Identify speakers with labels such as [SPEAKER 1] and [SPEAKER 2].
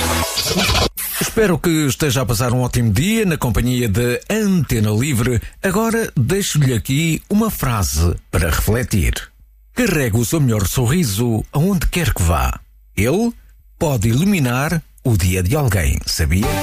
[SPEAKER 1] Espero que esteja a passar um ótimo dia na companhia da Antena Livre. Agora deixo-lhe aqui uma frase para refletir. Carregue o seu melhor sorriso aonde quer que vá. Ele pode iluminar o dia de alguém, sabia?